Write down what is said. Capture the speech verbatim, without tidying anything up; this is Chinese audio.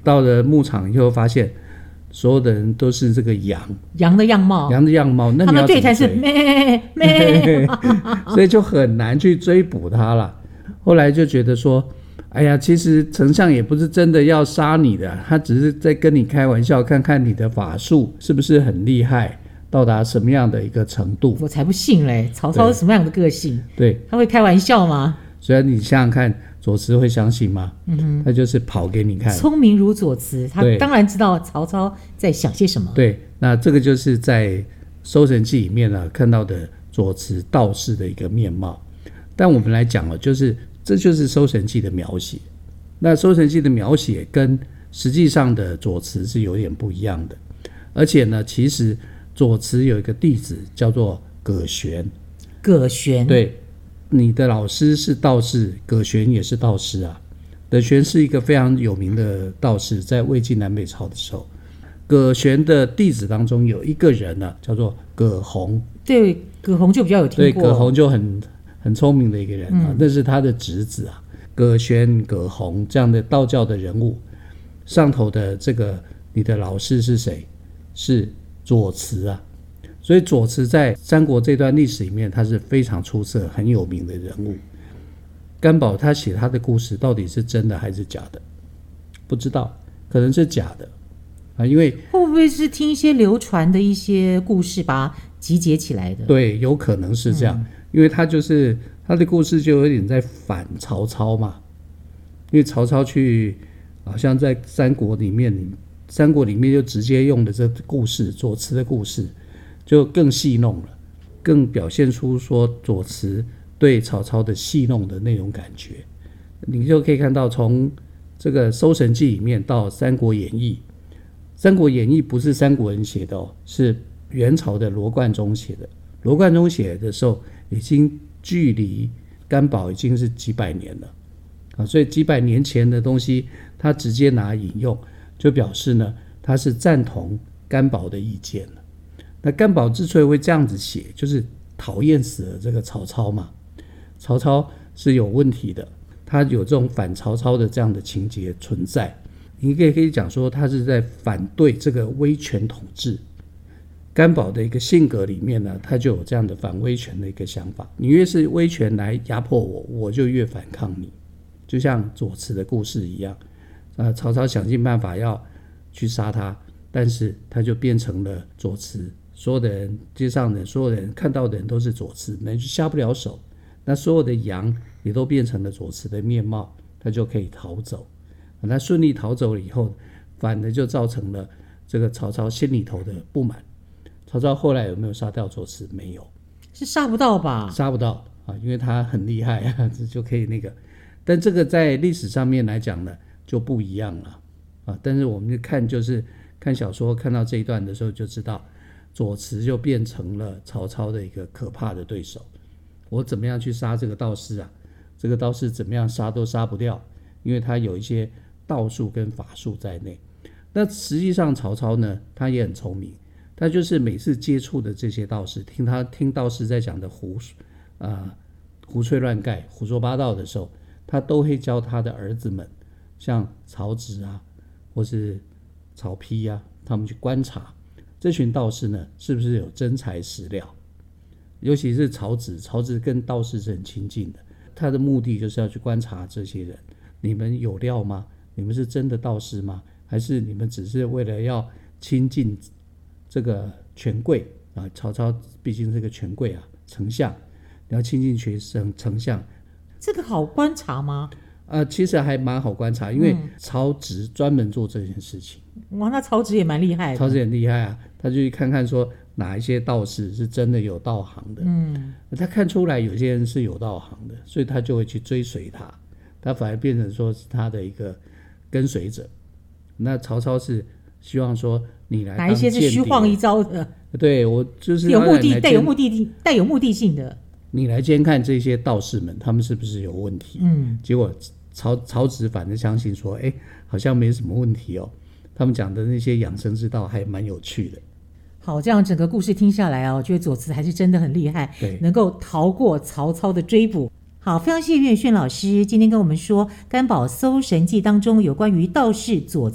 到了牧场以后发现所有的人都是这个羊羊的样貌羊的样貌，那你要他们对谈是咩咩所以就很难去追捕他了。后来就觉得说哎呀，其实丞相也不是真的要杀你的，他只是在跟你开玩笑，看看你的法术是不是很厉害，到达什么样的一个程度。 我才不信嘞，曹操是什么样的个性？ 对， 他会开玩笑吗？ 所以你想想看，左慈会相信吗？嗯哼，他就是跑给你看。 聪明如左慈，他当然知道曹操在想些什么。 对，那这个就是在《搜神记》里面呢看到的左慈道士的一个面貌。但我们来讲哦，就是这就是《搜神记》的描写。那《搜神记》的描写跟实际上的左慈是有点不一样的，而且呢，其实左慈有一个弟子叫做葛玄。 葛玄， 对。你的老师是道士，葛玄也是道士啊。葛玄是一个非常有名的道士，在魏晋南北朝的时候，葛玄的弟子当中有一个人呢、啊，叫做葛洪。 对，葛洪就比较有听过。 对，葛洪就很很聪明的一个人啊，嗯、那是他的侄子啊。葛玄、葛洪这样的道教的人物，上头的这个你的老师是谁？是左慈啊。所以左慈在三国这段历史里面，他是非常出色、很有名的人物。干宝他写他的故事到底是真的还是假的？不知道，可能是假的啊，因为会不会是听一些流传的一些故事把它集结起来的？ 对，有可能是这样，嗯、因为他就是他的故事就有点在反曹操嘛，因为曹操去好像在三国里面，三国里面就直接用的这故事，左慈的故事。就更戏弄了，更表现出说左慈对曹操的戏弄的那种感觉。你就可以看到，从这个《搜神记》里面到《三国演义》，《三国演义》不是三国人写的哦，是元朝的罗贯中写的。罗贯中写的时候，已经距离干宝已经是几百年了啊，所以几百年前的东西，他直接拿引用，就表示呢，他是赞同干宝的意见了。那干宝之所以会这样子写，就是讨厌死了这个曹操嘛。曹操是有问题的，他有这种反曹操的这样的情节存在。你也可以讲说，他是在反对这个威权统治。干宝的一个性格里面呢，他就有这样的反威权的一个想法。你越是威权来压迫我，我就越反抗你。就像左慈的故事一样，呃，曹操想尽办法要去杀他，但是他就变成了左慈。所有的人，街上的人，所有的人看到的人都是左慈，那就下不了手。那所有的羊也都变成了左慈的面貌，他就可以逃走。那顺利逃走了以后，反而就造成了这个曹操心里头的不满。曹操后来有没有杀掉左慈？没有， 是杀不到吧？ 杀不到啊，因为他很厉害啊，这就可以那个。但这个在历史上面来讲呢，就不一样了啊。但是我们就看，就是看小说看到这一段的时候就知道。左慈就变成了曹操的一个可怕的对手。我怎么样去杀这个道士啊？这个道士怎么样杀都杀不掉，因为他有一些道术跟法术在内。那实际上曹操呢，他也很聪明，他就是每次接触的这些道士，听他听道士在讲的胡啊、呃、胡吹乱盖、胡说八道的时候，他都会教他的儿子们，像曹植啊，或是曹丕啊，他们去观察。这群道士呢，是不是有真材实料？尤其是曹植，曹植跟道士是很亲近的，他的目的就是要去观察这些人，你们有料吗？你们是真的道士吗？还是你们只是为了要亲近这个权贵啊？曹操毕竟是个权贵啊，丞相，你要亲近权丞相， 这个好观察吗？ 呃，其实还蛮好观察，因为曹植专门做这件事情。 嗯、哇，那曹植也蛮厉害的。 曹植很厉害啊，他就去看看说哪一些道士是真的有道行的。嗯，他看出来有些人是有道行的，所以他就会去追随他，他反而变成说是他的一个跟随者。那曹操是希望说你来当间谍， 哪一些是虚晃一招的？ 对，我就是有目的，带有目的带有目的性的。 你来监看这些道士们，他们是不是有问题？嗯，结果曹曹植反正相信说，哎，好像没什么问题哦。他们讲的那些养生之道还蛮有趣的。 好，这样整个故事听下来啊，我觉得左慈还是真的很厉害， 对， 能够逃过曹操的追捕。好，非常谢谢岳轩老师今天跟我们说《干宝搜神记》当中有关于道士左